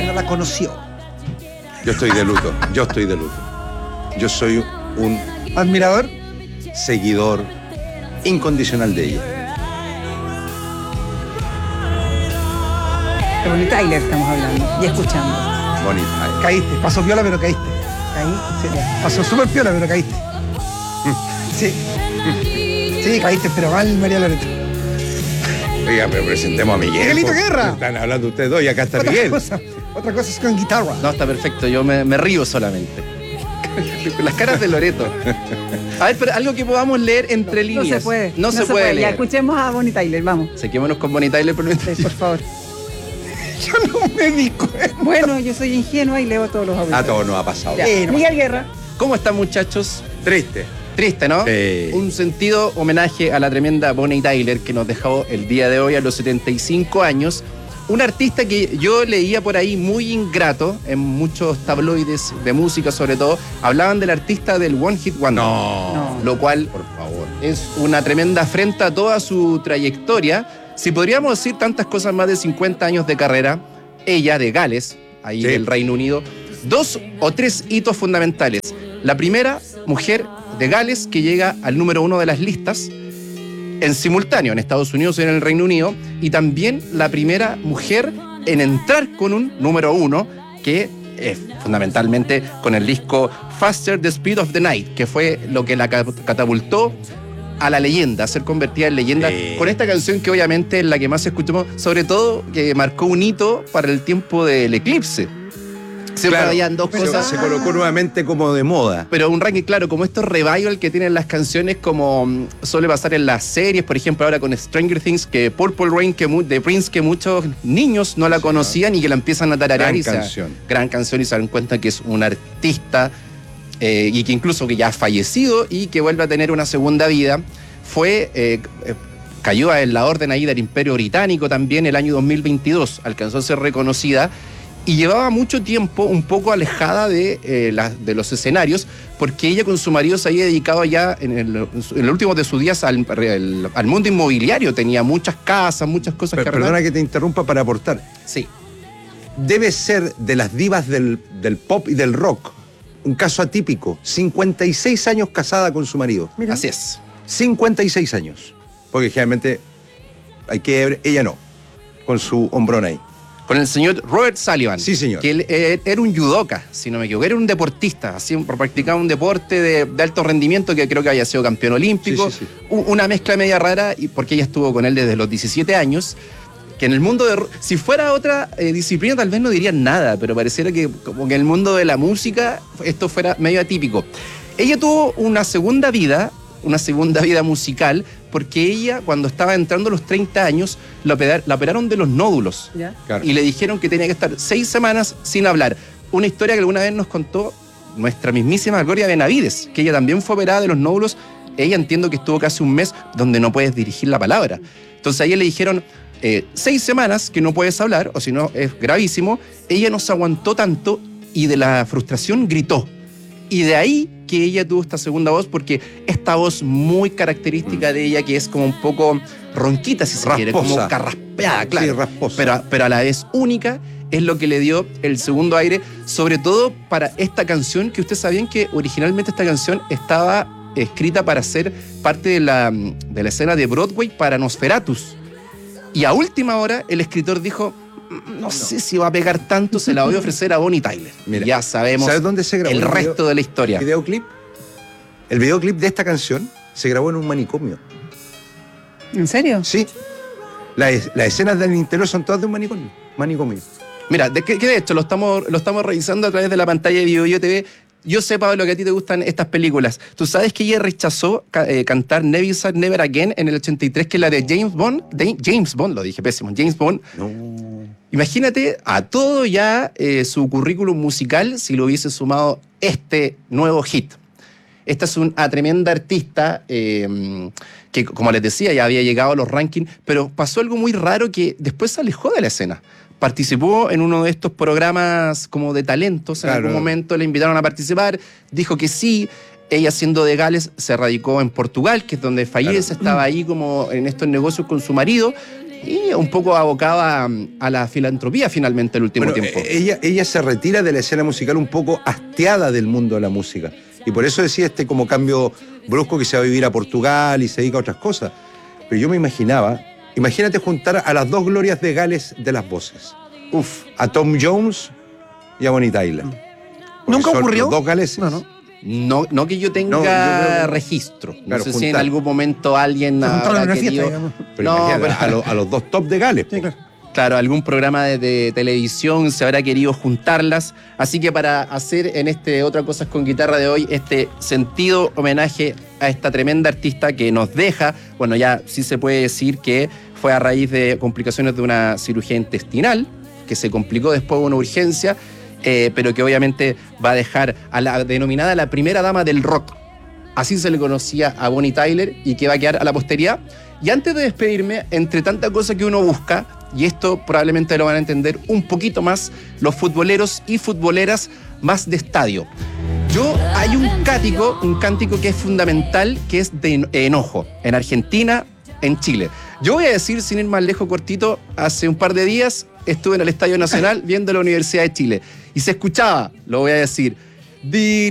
recuerda, la conoció. Yo estoy de luto. Yo soy un ¿Admirador? seguidor incondicional de ella. De Bonnie Tyler estamos hablando y escuchando. Bonita. Caíste, pasó piola pero caíste. Ahí. Sí, pasó súper piola pero caíste. Sí. Sí, caíste, pero mal, María Loreto. Oiga, pero presentemos a Miguel. Miguelito Guerra. Están hablando ustedes dos y acá está Otra Miguel. cosa es con guitarra. No, está perfecto, yo me río solamente. Las caras de Loreto. A ver, pero algo que podamos leer entre líneas. No se puede. No se puede Ya, leer. escuchemos a Bonnie Tyler, vamos. Sequémonos con Bonnie Tyler por mientras. Sí, por favor. Yo no me di cuenta. Bueno, yo soy ingenua y leo todos los audios. A todos nos ha pasado. Ya. Sí, no. Miguel Guerra. ¿Cómo están, muchachos? Triste. Triste, ¿no? Sí. Un sentido homenaje a la tremenda Bonnie Tyler que nos dejó el día de hoy a los 75 años. Un artista que yo leía por ahí muy ingrato, en muchos tabloides de música sobre todo, hablaban del artista del One Hit Wonder. No. Lo cual, Por favor. es una tremenda afrenta a toda su trayectoria. Si podríamos decir tantas cosas, más de 50 años de carrera, ella de Gales, ahí Sí. del Reino Unido, 2 o 3 hitos fundamentales. La primera, mujer de Gales que llega al número 1 de las listas en simultáneo en Estados Unidos y en el Reino Unido, y también la primera mujer en entrar con un número 1 que es fundamentalmente con el disco Faster the Speed of the Night, que fue lo que la catapultó a la leyenda, a ser convertida en leyenda, con esta canción que obviamente es la que más escuchamos, sobre todo que marcó un hito para el tiempo del eclipse. Siempre Claro, habían dos cosas. Se colocó nuevamente como de moda. Pero un ranking, claro, como estos revival que tienen las canciones, como suele pasar en las series, por ejemplo, ahora con Stranger Things, que Purple Rain de Prince, que muchos niños no la conocían y que la empiezan a tararear. Gran canción y se dan cuenta que es un artista y que incluso que ya ha fallecido y que vuelve a tener una segunda vida. Cayó en la orden ahí del Imperio Británico también el año 2022, alcanzó a ser reconocida. Y llevaba mucho tiempo un poco alejada de los escenarios, porque ella con su marido se había dedicado ya en el último de sus días al mundo inmobiliario. Tenía muchas casas, muchas cosas que arreglar. Perdona que te interrumpa para aportar. Sí. Debe ser de las divas del pop y del rock un caso atípico. 56 años casada con su marido. Mira. Así es. 56 años. Porque generalmente ella no, con su hombrón ahí. Con el señor Robert Sullivan. Sí, señor. Que él era un judoka, si no me equivoco. Era un deportista, así, practicaba un deporte de alto rendimiento, que creo que había sido campeón olímpico. Sí. Una mezcla media rara, porque ella estuvo con él desde los 17 años. Que en el mundo si fuera otra disciplina tal vez no dirían nada, pero pareciera que como que en el mundo de la música esto fuera medio atípico. Ella tuvo una segunda vida musical, porque ella, cuando estaba entrando a los 30 años, la operaron de los nódulos. ¿Ya? Claro. Y le dijeron que tenía que estar 6 semanas sin hablar. Una historia que alguna vez nos contó nuestra mismísima Gloria Benavides, que ella también fue operada de los nódulos. Ella, entiendo que estuvo casi un mes donde no puedes dirigir la palabra. Entonces a ella le dijeron 6 semanas que no puedes hablar, o si no es gravísimo. Ella no se aguantó tanto y de la frustración gritó. Y de ahí que ella tuvo esta segunda voz, porque esta voz muy característica de ella, que es como un poco ronquita, si se quiere, como carraspeada, claro. Sí, rasposa. Pero a la vez única, es lo que le dio el segundo aire, sobre todo para esta canción, que ustedes sabían que originalmente esta canción estaba escrita para ser parte de la escena de Broadway para Nosferatus. Y a última hora, el escritor dijo: no sé si va a pegar tanto, se la voy a ofrecer a Bonnie Tyler. Mira, ya sabemos. ¿sabes dónde se grabó el resto de la historia? El videoclip de esta canción se grabó en un manicomio. ¿En serio? Sí. Las escenas del interior son todas de un manicomio. Mira, que de hecho lo estamos revisando a través de la pantalla de Video TV. Yo sé, Pablo, que a ti te gustan estas películas. ¿Tú sabes que ella rechazó cantar Never Say Never Again en el 83, que es la de James Bond? James Bond, lo dije pésimo. James Bond. No. Imagínate a todo ya su currículum musical si lo hubiese sumado este nuevo hit. Esta es una tremenda artista que, como les decía, ya había llegado a los rankings, pero pasó algo muy raro, que después se alejó de la escena. Participó en uno de estos programas como de talentos, en algún momento le invitaron a participar, dijo que sí. Ella, siendo de Gales, se radicó en Portugal, que es donde fallece, estaba ahí como en estos negocios con su marido, y un poco abocada a la filantropía finalmente el último Bueno, tiempo. ella se retira de la escena musical un poco hastiada del mundo de la música. Y por eso decía como cambio brusco que se va a vivir a Portugal y se dedica a otras cosas. Pero yo me imagínate juntar a las dos glorias de Gales de las voces. A Tom Jones y a Bonnie Tyler. Porque ¿Nunca son ocurrió? los dos galeses. No. No que yo tenga No, yo creo que- registro. No Claro, sé si en juntar. algún momento alguien Se juntaron en habrá una fiesta, querido... digamos. Pero No, imagínate, pero- a los dos top de Gales. Sí, claro. Claro, algún programa de televisión se habrá querido juntarlas. Así que para hacer en este Otra Cosas con Guitarra de hoy, este sentido homenaje a esta tremenda artista que nos deja, bueno, ya sí se puede decir que fue a raíz de complicaciones de una cirugía intestinal, que se complicó después de una urgencia, pero que obviamente va a dejar a la denominada la primera dama del rock. Así se le conocía a Bonnie Tyler y que va a quedar a la posteridad. Y antes de despedirme, entre tanta cosa que uno busca, y esto probablemente lo van a entender un poquito más los futboleros y futboleras más de estadio. Hay un cántico que es fundamental, que es de enojo, en Argentina, en Chile. Yo voy a decir, sin ir más lejos, cortito, hace un par de días estuve en el Estadio Nacional viendo la Universidad de Chile y se escuchaba, lo voy a decir,